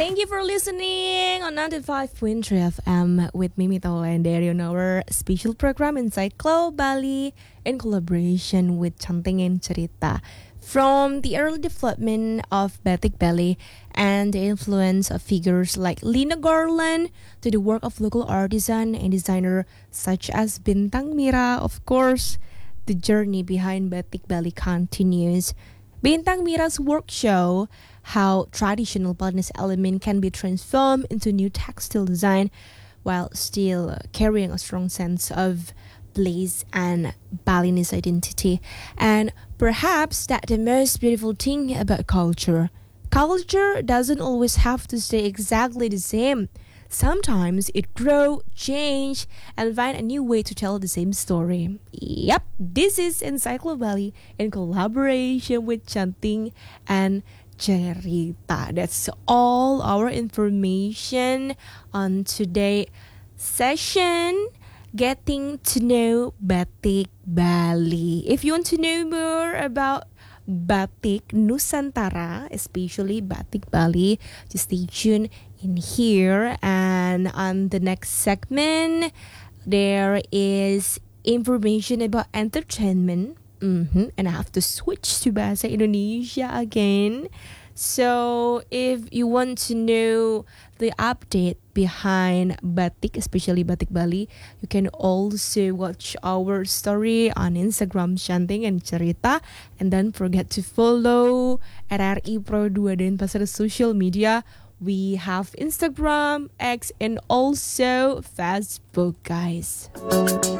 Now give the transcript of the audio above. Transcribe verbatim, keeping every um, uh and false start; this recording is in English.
Thank you for listening on ninety-five point three F M with Mimi Taulendari on our special program Encyclo Bali in collaboration with Cantingin Cerita. From the early development of Batik Bali and the influence of figures like Lina Garland to the work of local artisan and designer such as Bintang Mira, of course, the journey behind Batik Bali continues. Bintang Mira's work show how traditional Balinese element can be transformed into new textile design while still carrying a strong sense of place and Balinese identity. And perhaps that's the most beautiful thing about culture. Culture doesn't always have to stay exactly the same. Sometimes it grow, change, and find a new way to tell the same story. Yep, this is Encyclo Bali in collaboration with Canting and Cerita. That's all our information on today's session. Getting to know Batik Bali. If you want to know more about Batik Nusantara, especially Batik Bali, just stay tuned in here. And on the next segment, there is information about entertainment. Mm-hmm. And I have to switch to Bahasa Indonesia again. So if you want to know the update behind Batik, especially Batik Bali, you can also watch our story on Instagram Canting and Cerita. And don't forget to follow R R I Pro two Denpasar social media. We have Instagram, X, and also Facebook, guys.